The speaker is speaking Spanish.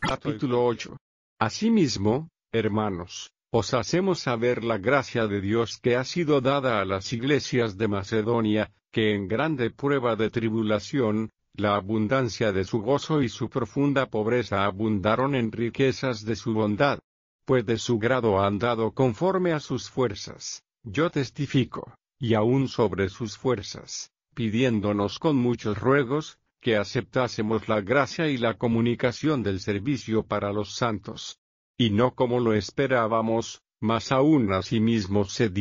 Capítulo 8. Asimismo, hermanos, os hacemos saber la gracia de Dios que ha sido dada a las iglesias de Macedonia, que en grande prueba de tribulación, la abundancia de su gozo y su profunda pobreza abundaron en riquezas de su bondad. Pues de su grado han dado conforme a sus fuerzas, yo testifico, y aún sobre sus fuerzas, pidiéndonos con muchos ruegos, que aceptásemos la gracia y la comunicación del servicio para los santos. Y no como lo esperábamos, mas aún asimismo se